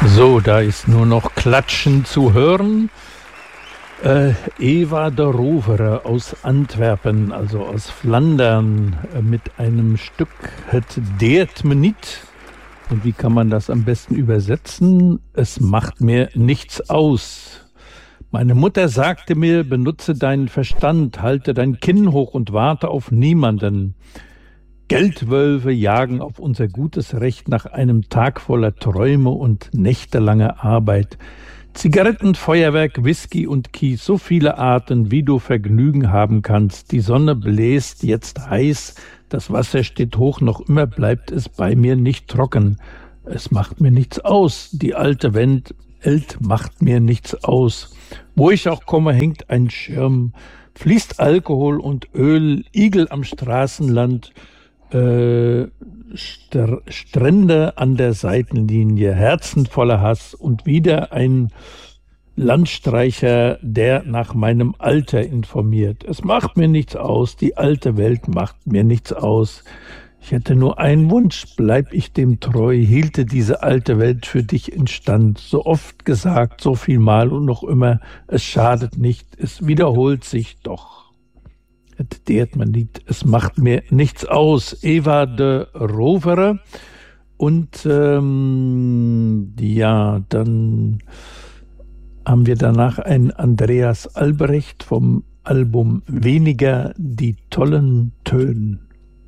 So, da ist nur noch Klatschen zu hören. Eva de Rovere aus Antwerpen, also aus Flandern, mit einem Stück Het deert me niet. Und wie kann man das am besten übersetzen? Es macht mir nichts aus. Meine Mutter sagte mir, benutze deinen Verstand, halte dein Kinn hoch und warte auf niemanden. Geldwölfe jagen auf unser gutes Recht nach einem Tag voller Träume und nächtelanger Arbeit. Zigaretten, Feuerwerk, Whisky und Kies, so viele Arten, wie du Vergnügen haben kannst. Die Sonne bläst jetzt heiß, das Wasser steht hoch, noch immer bleibt es bei mir nicht trocken. Es macht mir nichts aus, die alte Welt macht mir nichts aus. Wo ich auch komme, hängt ein Schirm, fließt Alkohol und Öl, Igel am Straßenland, Strände an der Seitenlinie, Herzen voller Hass und wieder ein Landstreicher, der nach meinem Alter informiert. Es macht mir nichts aus, die alte Welt macht mir nichts aus. Ich hätte nur einen Wunsch, bleib ich dem treu, hielte diese alte Welt für dich instand. So oft gesagt, so viel Mal und noch immer, es schadet nicht, es wiederholt sich doch. Het deert me niet, es macht mir nichts aus. Eva de Rovere. Und ja, dann haben wir danach einen Andreas Albrecht vom Album Weniger die tollen Töne.